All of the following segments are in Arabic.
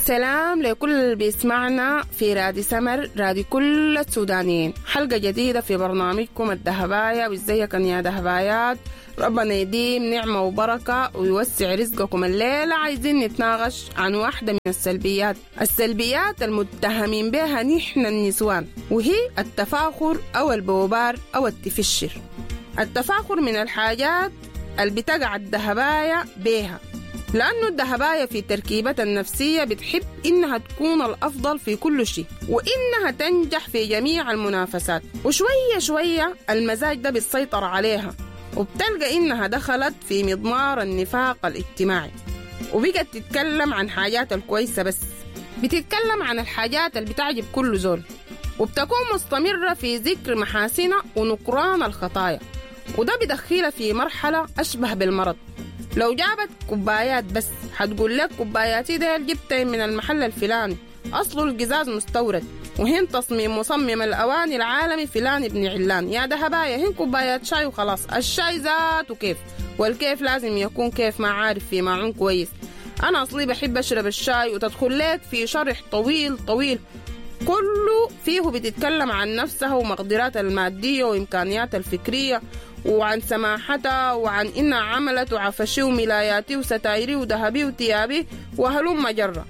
سلام لكل اللي بيسمعنا في رادي سمر، رادي كل السودانيين. حلقة جديدة في برنامجكم الدهباية. وازيكم يا دهبايات؟ ربنا يديم نعمة وبركة ويوسع رزقكم. الليلة عايزين نتناقش عن واحدة من السلبيات المتهمين بها نحن النسوان، وهي التفاخر أو البوبار أو التفشر. التفاخر من الحاجات اللي بتقع الدهباية بيها، لأنه الدهباية في تركيبتها النفسية بتحب إنها تكون الأفضل في كل شيء، وإنها تنجح في جميع المنافسات. وشوية شوية المزاج ده بيسيطر عليها، وبتلقى إنها دخلت في مضمار النفاق الاجتماعي، وبقت تتكلم عن حاجات الكويسة بس، بتتكلم عن الحاجات اللي بتعجب كل زول، وبتكون مستمرة في ذكر محاسنها ونكران الخطايا. وده بدخلها في مرحلة أشبه بالمرض. لو جابت كوبايات بس هتقول لك كوباياتي ده جبتها من المحل الفلاني، أصله القزاز مستورد، وهن تصميم مصمم الأواني العالمي فلان ابن علان. يا دهباية هن كوبايات شاي وخلاص. الشاي ذاته كيف، والكيف لازم يكون كيف ما عارف في معون كويس. أنا أصلي بحب أشرب الشاي، وتدخل لك في شرح طويل طويل كله فيه بتتكلم عن نفسها ومقدراتها المادية وإمكانياتها الفكرية، وعن سماحتها، وعن إنها عملت وعفشي وملاياتي وستايري وذهبي وتيابي وهلوم مجرة.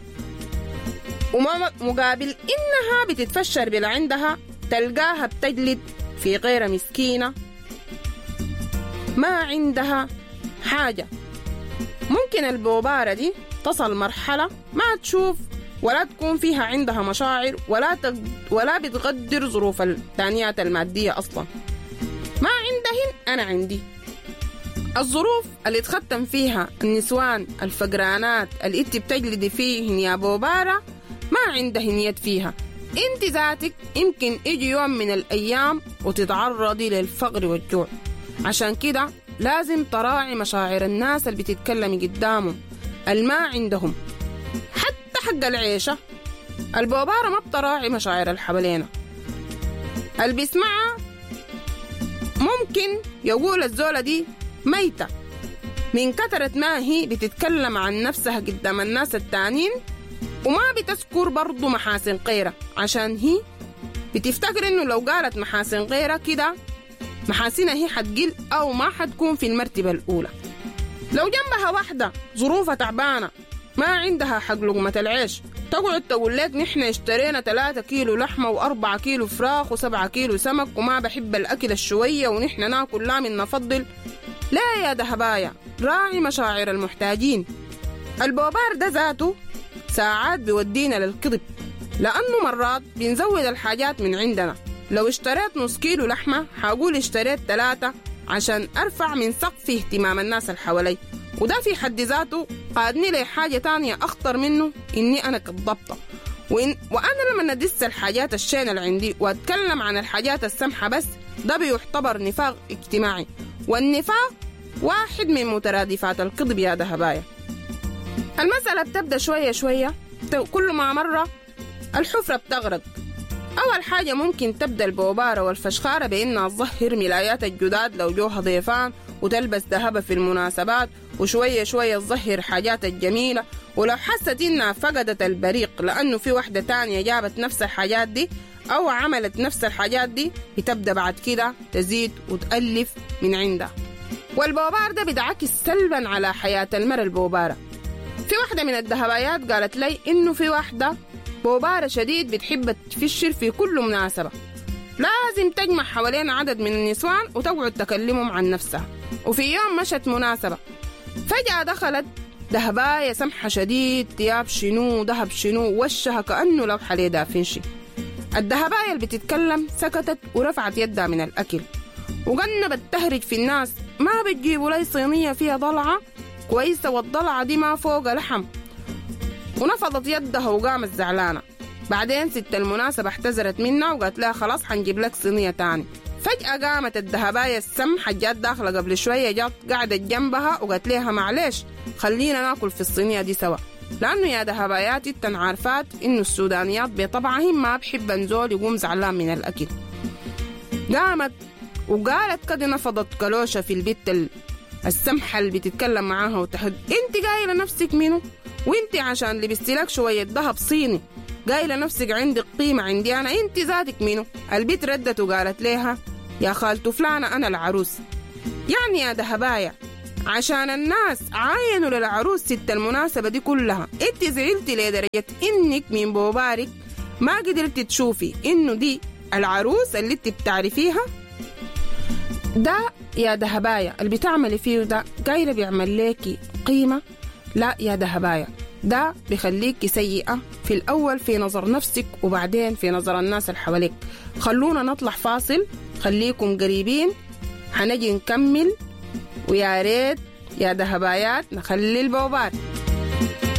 ومقابل إنها بتتفشر باللي عندها، تلقاها بتجلد في غير مسكينة ما عندها حاجة. ممكن البوبارة دي تصل مرحلة ما تشوف ولا تكون فيها عندها مشاعر ولا بتقدر ظروف التانيات المادية أصلا. ما عندهن أنا عندي. الظروف اللي تختم فيها النسوان الفقرانات اللي انت بتجلدي فيهن يا بوبارة ما عندهن يد فيها. انت ذاتك يمكن يجي يوم من الأيام وتتعرضي للفقر والجوع. عشان كده لازم تراعي مشاعر الناس اللي بتتكلمي قدامهم الما عندهم. حتى حق العيشة البوبارة ما بتراعي مشاعر الحوالينا. اللي بيسمعها ممكن يقول الزولة دي ميتة من كثرة ما هي بتتكلم عن نفسها قدام الناس التانين، وما بتذكر برضو محاسن غيرها، عشان هي بتفتكر انه لو قالت محاسن غيرها كده محاسنها هي حتقل او ما حتكون في المرتبة الأولى. لو جنبها واحدة ظروفها تعبانة ما عندها حق لقمة العيش، تقعد تقول لك نحن اشترينا 3 كيلو لحمة و4 كيلو فراخ و7 كيلو سمك، وما بحب الأكل الشوية، ونحن ناكل لا من نفضل. لا يا دهبايا، راعي مشاعر المحتاجين. البوبار ده ذاته ساعات بيودينا للكذب، لأنه مرات بنزود الحاجات من عندنا. لو اشتريت نص كيلو لحمة هقول اشتريت 3 عشان أرفع من سقف اهتمام الناس اللي حوالي، وده في حد ذاته قادني لي حاجة تانية أخطر منه، إني أنا كالضبطة. وأنا لما ندس الحاجات الشينة اللي عندي وأتكلم عن الحاجات السمحة بس، ده بيعتبر نفاق اجتماعي، والنفاق واحد من مترادفات الكذب يا دهبايا. المسألة بتبدأ شوية شوية، كل ما مرة الحفرة بتغرق. أول حاجة ممكن تبدأ البوبارة والفشخارة بإنها تظهر ملايات الجداد لو جوها ضيفان، وتلبس ذهب في المناسبات، وشوية شوية تظهر حاجات الجميلة. ولو حست إنها فقدت البريق لأنه في واحدة تانية جابت نفس الحاجات دي أو عملت نفس الحاجات دي، بتبدأ بعد كده تزيد وتألف من عندها. والبوبار ده بيدعكس سلبا على حياة المرأة البوبارة. في واحدة من الدهبايات قالت لي إنه في واحدة بوبارة شديد بتحب تفشر في كل مناسبة، لازم تجمع حوالين عدد من النسوان وتقعد تكلمهم عن نفسها. وفي يوم مشت مناسبة، فجأة دخلت دهباية سمحة شديد، ثياب شنو ذهب شنو، وشها كأنه لوحة ليه دافنشي. الدهباية اللي بتتكلم سكتت ورفعت يدها من الأكل، وقنبت تهرج في الناس. ما بتجيبوا لي صينية فيها ضلعة كويسة، والضلعة دي ما فوق لحم. ونفضت يدها وقامت زعلانة. بعدين ست المناسبة احتزرت منها وقالت لها خلاص حنجيب لك صينية تاني. فجأة قامت الدهباية السمحة جات داخلة قبل شوية، جات قعدت جنبها وقالت لها معلش خلينا ناكل في الصينية دي سوا، لأنه يا دهباياتي التن عارفات إنه السودانيات بطبعهم ما بحب نزول يقوم زعلان من الأكل. قامت وقالت كده، نفضت كلوشة في البيت السمحة اللي بتتكلم معاها وتحد، انت قايلة نفسك منه؟ وانت عشان لبستي لك شوية ذهب صيني قايلة نفسك عندك قيمة عندي أنا، انت ذاتك منو؟ البيت ردت وقالت لها يا خالته فلانة أنا العروس. يعني يا دهبايا عشان الناس عاينوا للعروس ست المناسبة دي كلها انت زعلتي لدرجة انك من بوبارك ما قدرت تشوفي انه دي العروس اللي انت بتعرفيها؟ ده يا دهبايا اللي بتعملي فيه ده قايلة بيعمل ليكي قيمة؟ لا يا دهبايا، ده بيخليكي سيئة في الأول في نظر نفسك وبعدين في نظر الناس اللي حواليك. خلونا نطلع فاصل، خليكم قريبين حنجي نكمل، ويا ريت يا دهبايات نخلي البوبات.